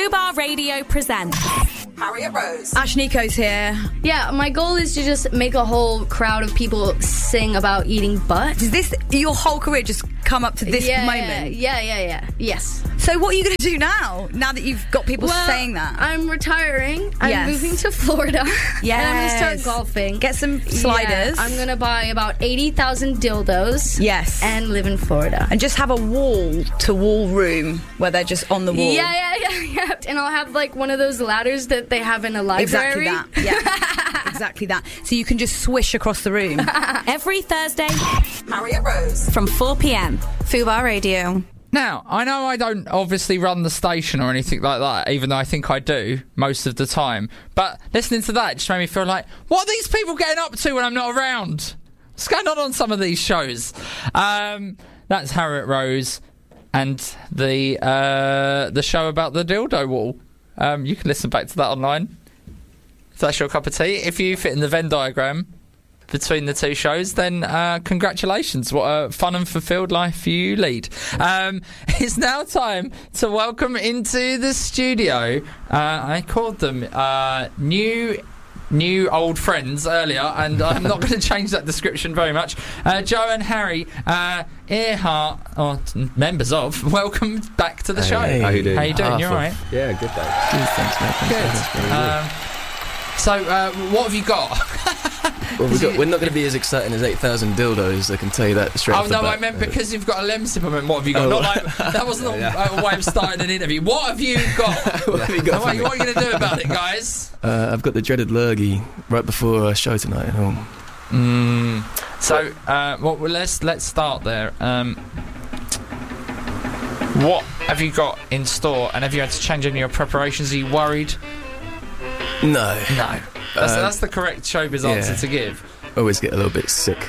Fubar Radio presents Harriet Rose. Ash Nico's here. Yeah, my goal is to just make a whole crowd of people sing about eating butt. Does this, your whole career, just come up to this moment? Yeah. Yes. So what are you going to do now that you've got people saying that? I'm retiring. I'm moving to Florida. Yes. And I'm going to start golfing. Get some sliders. Yeah, I'm going to buy about 80,000 dildos. Yes. And live in Florida. And just have a wall-to-wall room where they're just on the wall. Yeah. And I'll have like one of those ladders that they have in a library. Exactly that. Yeah. Exactly that. So you can just swish across the room. every Thursday Harriet Rose. from 4 p.m. Fubar Radio. Now, I know I don't obviously run the station or anything like that, even though I think I do most of the time. But listening to that just made me feel like, what are these people getting up to when I'm not around? What's going on some of these shows? That's Harriet Rose and the show about the dildo wall. You can listen back to that online. If that's your cup of tea. If you fit in the Venn diagram between the two shows, then congratulations. What a fun and fulfilled life you lead. It's now time to welcome into the studio, I called them new old friends earlier, and I'm not going to change that description very much. Joe and Harry Earhart, or members of, welcome back to the show. Hey. How you doing? How you doing? You alright? Yeah, good thanks. Good, thanks, mate. Good. So, what have you got? Well, we're not going to be as exciting as 8,000 dildos, I can tell you that straight off the bat. I meant because you've got a lem supplement. What have you got? Not like, that wasn't a way of starting an interview. What have you got? What have you got? What are you going to do about it, guys? I've got the dreaded lurgy right before our show tonight at home. So, let's start there. What have you got in store, and have you had to change any of your preparations? Are you worried? No. That's the correct showbiz answer to give. I always get a little bit sick.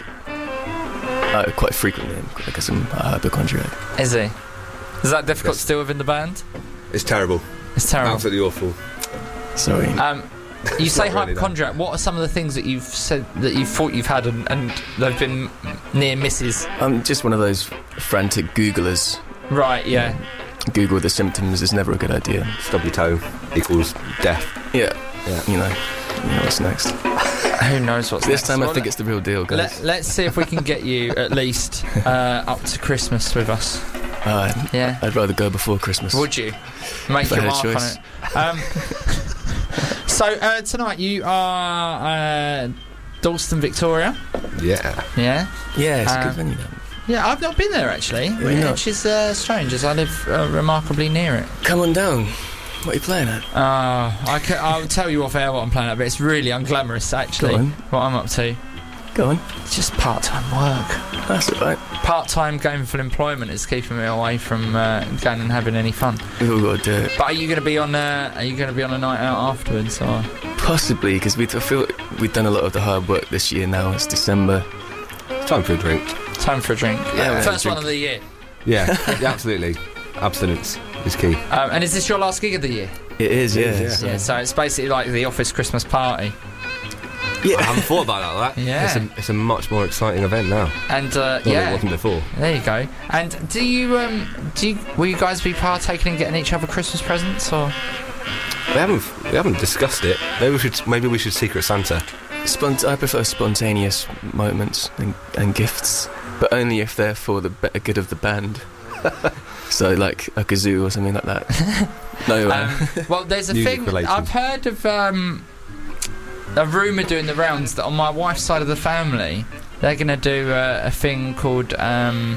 Quite frequently, because I'm a hypochondriac. Is he? Is that difficult to deal with in the band? It's terrible. It's terrible. Absolutely awful. Sorry. You say really hypochondriac. What are some of the things that you've said that you thought you've had and they've been near misses? I'm just one of those frantic Googlers. Right, yeah. Google the symptoms is never a good idea. Stub your toe equals death. Yeah. You know what's next. Who knows what's This next? time I think it's the real deal, guys. Let's see if we can get you at least up to Christmas with us. Yeah. I'd rather go before Christmas. Would you? Make your mark on it. So tonight you are Dalston, Victoria. Yeah. Yeah? Yeah, it's a good venue. Yeah, I've not been there actually, which is strange as I live remarkably near it. Come on down. What are you playing at? I'll tell you off air what I'm playing at, but it's really unglamorous actually. Go on. What I'm up to. Go on. It's just part-time work. That's all right. Part-time gainful employment is keeping me away from going and having any fun. We've all got to do it. But are you going to be on? Are you going to be on a night out afterwards, or? Possibly, because I feel we've done a lot of the hard work this year. Now it's December. Time for a drink. Time for a drink. Yeah, first one of the year. Yeah, absolutely. Abstinence is key. And is this your last gig of the year? It is, yeah. Yeah, so it's basically like the office Christmas party. Yeah, I haven't thought about that. Yeah, it's a much more exciting event now. And it wasn't before. There you go. And will you guys be partaking in getting each other Christmas presents, or? We haven't discussed it. Maybe we should Secret Santa. I prefer spontaneous moments and gifts, but only if they're for the better good of the band. So like a kazoo or something like that. No. Well, there's a thing related. I've heard of a rumour doing the rounds that on my wife's side of the family they're going to do a thing called I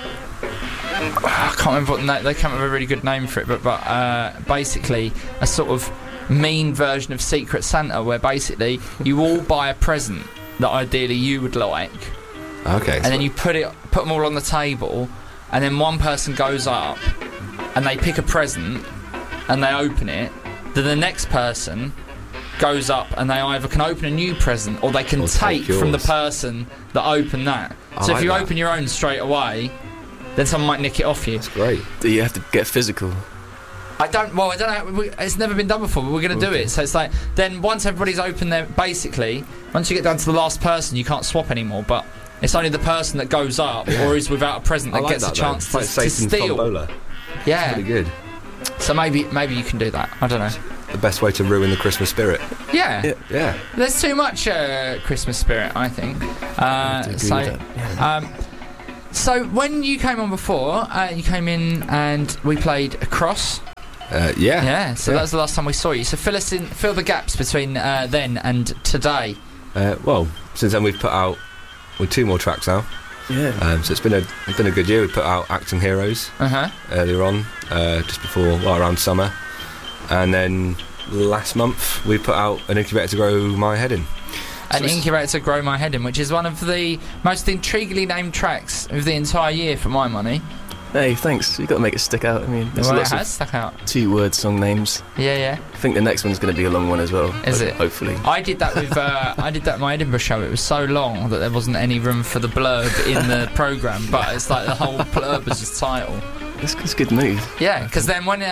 can't remember what the name. They come up with a really good name for it, but basically a sort of mean version of Secret Santa, where basically you all buy a present that ideally you would like. Okay. And then you put them all on the table, and then one person goes up and they pick a present and they open it. Then the next person goes up and they either can open a new present or they can take from the person that opened that. So if you open your own straight away, then someone might nick it off you. That's great. Do you have to get physical? I don't know. It's never been done before, but we're going to do it. So it's like, then once everybody's open there, basically, once you get down to the last person, you can't swap anymore, but it's only the person that goes up or is without a present that gets a chance to steal. Tombola. Yeah. Pretty good. So maybe you can do that. I don't know. The best way to ruin the Christmas spirit. Yeah. Yeah. There's too much Christmas spirit, I think. So when you came on before, you came in and we played Across. Yeah. So that was the last time we saw you. So fill the gaps between then and today. Well, since then we've put out 2 more tracks now. Yeah. So it's been a good year. We put out Acting Heroes earlier on, just before, around summer, and then last month we put out An Incubator to Grow My Head In. An Incubator to Grow My Head In, which is one of the most intriguingly named tracks of the entire year for my money. Hey, thanks. You got to make it stick out. I mean, there's lots of stuck out. 2-word song names. Yeah. I think the next one's going to be a long one as well. Is it? Hopefully. I did that with at my Edinburgh show. It was so long that there wasn't any room for the blurb in the programme, but it's like the whole blurb was just title. It's a good move. Yeah, because then when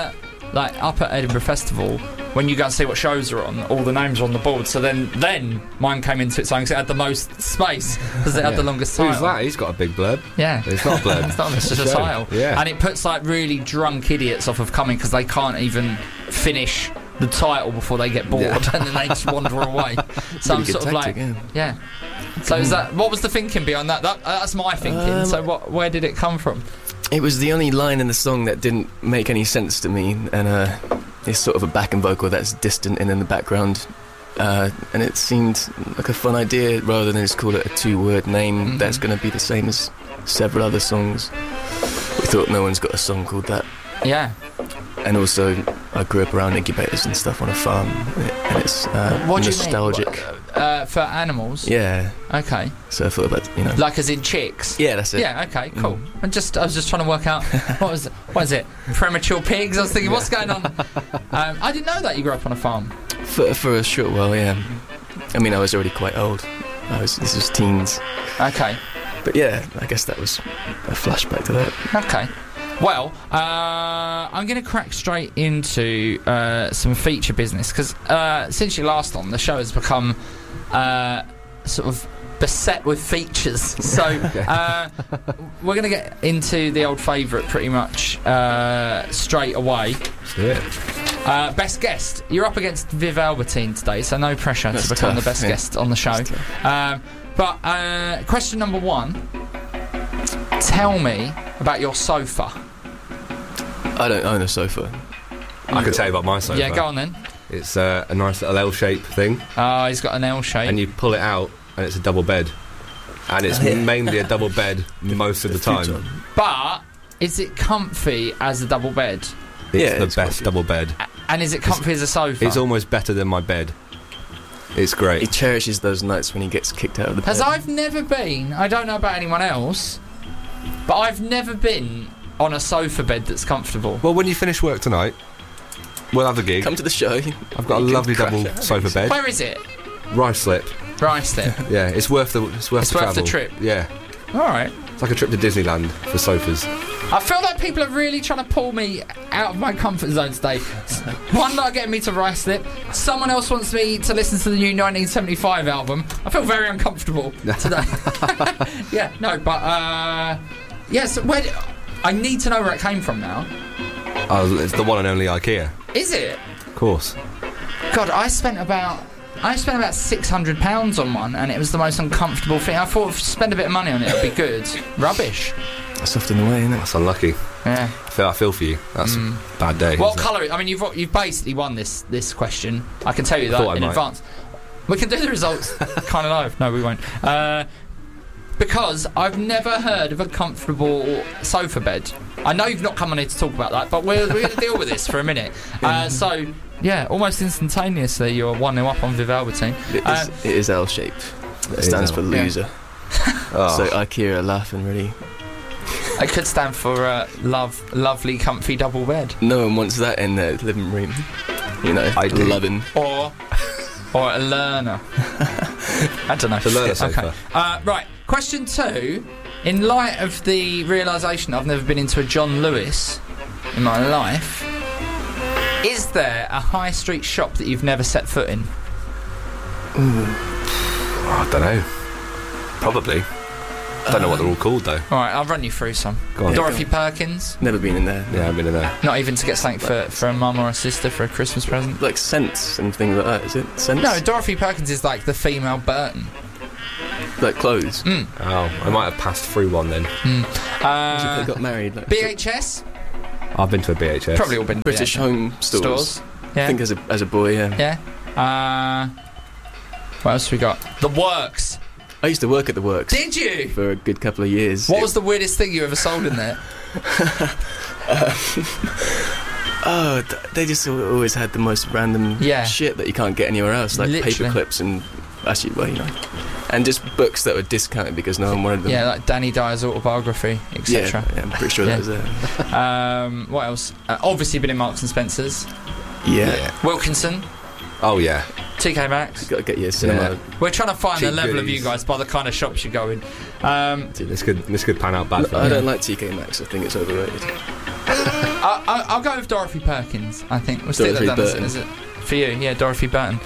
up at Edinburgh Festival, when you go and see what shows are on, all the names are on the board. So then mine came into it, so it had the most space because it had the longest title. Who's that? He's got a big blurb. Yeah, it's not a blurb. It's not. It's just a title. Yeah, and it puts like really drunk idiots off of coming because they can't even finish the title before they get bored, and then they just wander away. So I'm sort of like, yeah. So is that what was the thinking behind that? That's my thinking. So where did it come from? It was the only line in the song that didn't make any sense to me, and it's sort of a backing vocal that's distant and in the background, and it seemed like a fun idea rather than just call it a 2-word name that's going to be the same as several other songs. We thought no one's got a song called that. Yeah. And also, I grew up around incubators and stuff on a farm, and it's nostalgic. Do you mean? For animals? Yeah. Okay. So I thought about, like as in chicks? Yeah, that's it. Yeah, okay, cool. I was just trying to work out, what is it? Premature pigs? I was thinking, what's going on? I didn't know that you grew up on a farm. For a short while, yeah. I mean, I was already quite old. This was teens. Okay. But yeah, I guess that was a flashback to that. Okay. Well, I'm going to crack straight into some feature business because since you last on, the show has become sort of beset with features. So we're going to get into the old favourite pretty much straight away. Let's do it. Best guest. You're up against Viv Albertine today, so no pressure to become the best guest on the show. But question number 1. Tell me about your sofa. I don't own a sofa. I can tell you about my sofa. Yeah, go on then. It's a nice little L-shape thing. Oh, he's got an L shape. And you pull it out, and it's a double bed. And it's mainly a double bed most of the time. But is it comfy as a double bed? It's the best double bed. And is it comfy as a sofa? It's almost better than my bed. It's great. He cherishes those nights when he gets kicked out of the bed. As I've never been, I don't know about anyone else, but I've never been on a sofa bed that's comfortable. Well, when you finish work tonight, we'll have a gig. Come to the show. I've got a lovely double sofa bed. Where is it? Ruislip. Yeah, it's worth the travel. The trip. Yeah. All right. It's like a trip to Disneyland for sofas. I feel like people are really trying to pull me out of my comfort zone today. One not getting me to Ruislip. Someone else wants me to listen to the new 1975 album. I feel very uncomfortable today. Yeah, no, but yes. I need to know where it came from now. Oh, it's the one and only IKEA. Is it? Of course. God, I spent about £600 on one, and it was the most uncomfortable thing. I thought if I spend a bit of money on it, it'd be good. Rubbish. That's often the way, isn't it? That's unlucky. Yeah. I feel for you. That's a bad day. What colour? I mean, you've basically won this question. I can tell you that in advance. We can do the results kind of live. No, we won't. Because I've never heard of a comfortable sofa bed. I know you've not come on here to talk about that, but we're going to deal with this for a minute. So, yeah, almost instantaneously you're 1-0 up on Viv Albertine. It is L-shaped. It stands for loser. So IKEA are laughing, really. It could stand for lovely, comfy double bed. No one wants that in their living room. You know, loving. Or a learner. I don't know. The learner sofa. Okay. Right. Question 2. In light of the realisation I've never been into a John Lewis in my life, is there a high street shop that you've never set foot in? I don't know. Probably. Don't know what they're all called though. All right, I'll run you through some. Go on. Dorothy Perkins. Never been in there. Yeah, I've been in there. Not even to get something for a mum or a sister for a Christmas present. Like scents and things like that. Is it scents? No, Dorothy Perkins is like the female Burton. Like clothes. Oh, I might have passed through one then. They got married. Like, BHS. I've been to a BHS. Probably all been British Home Stores. Yeah. I think as a boy, yeah. Yeah. What else we got? The Works. I used to work at the Works. Did you? For a good couple of years. What was the weirdest thing you ever sold in there? They just always had the most random shit that you can't get anywhere else, like paper clips and and just books that were discounted because no one wanted them. Yeah, like Danny Dyer's autobiography, etc. Yeah, I'm pretty sure that was there. What else? Obviously been in Marks and Spencer's. Yeah. Wilkinson. Oh yeah. TK Maxx. Got to get your cinema. Yeah. We're trying to find Cheap the level goodies. of you guys by the kind of shops you go in. This could pan out bad for I don't like TK Maxx. I think it's overrated. I'll go with Dorothy Perkins. I think we'll stick that down. Is it for you? Yeah, Dorothy Burton.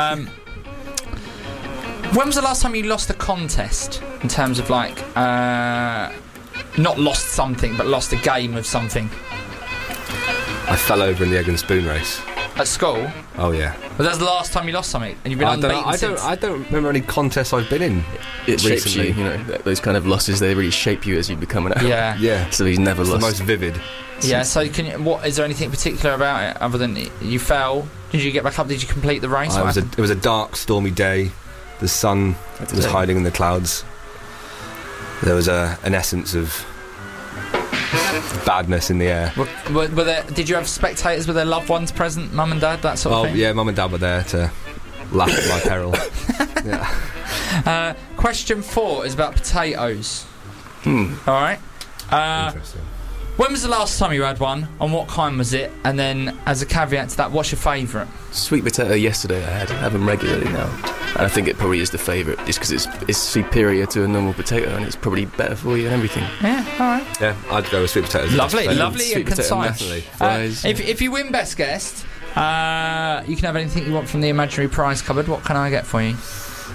When was the last time you lost a contest in terms of like not lost something but lost a game of something? I fell over in the egg and spoon race. At school? Oh yeah. But that's the last time you lost something, and you've been unbeaten since. I don't remember any contests I've been in. It shapes recently. you, those kind of losses, they really shape you as you become an adult. Yeah. Yeah. So he's never It's lost. the most vivid. Yeah. So is there anything particular about it other than you fell? Did you get back up? Did you complete the race? It was a dark, stormy day. The sun was hiding in the clouds. There was an essence of badness in the air. Were there? Did you have spectators? Were there loved ones present? Mum and dad, that sort of thing? Yeah, Mum and Dad were there to laugh at my peril. Yeah. Question 4 is about potatoes. All right. Interesting. When was the last time you had one, and what kind was it? And then, as a caveat to that, what's your favourite? Sweet potato yesterday I have them regularly now. And I think it probably is the favourite, just because it's superior to a normal potato and it's probably better for you and everything. Yeah, all right. Yeah, I'd go with sweet potatoes. Lovely Sweet and potato, concise. definitely. Fries. If you win Best Guest, you can have anything you want from the imaginary prize cupboard. What can I get for you?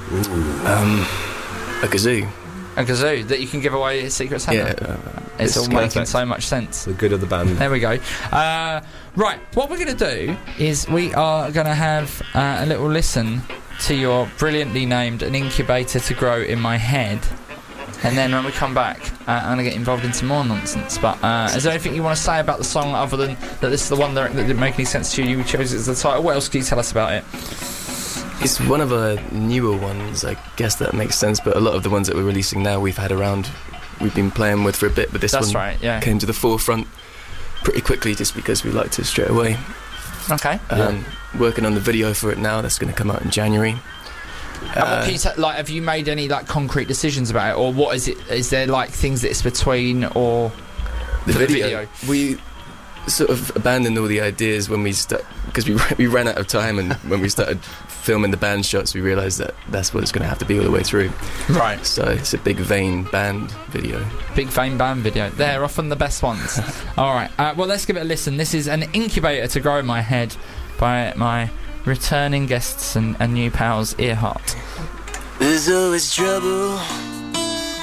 A kazoo. A kazoo that you can give away at Secret Santa. Yeah. It's all making perfect. so much sense. The good of the band. There we go. Right, what we're going to do is we are going to have a little listen to your brilliantly named An Incubator to Grow in My Head. And then when we come back, I'm going to get involved in some more nonsense. But is there anything you want to say about the song other than that this is the one that didn't make any sense to you? You chose it as the title. What else can you tell us about it? It's one of our newer ones, I guess that makes sense, but a lot of the ones that we're releasing now we've had around, we've been playing with for a bit, but this one came to the forefront pretty quickly just because we liked it straight away. Okay. Working on the video for it now, that's going to come out in January. Can you have you made any concrete decisions about it, or what is it? Is there things that it's between, or the video? We sort of abandoned all the ideas when we because we ran out of time, and when we started filming the band shots, we realised that that's what it's going to have to be all the way through. Right. So it's a big vein band video. Big vein band video. They're often the best ones. All right. Well, let's give it a listen. This is An Incubator to Grow in My Head by my returning guests and new pals, Earhart. There's always trouble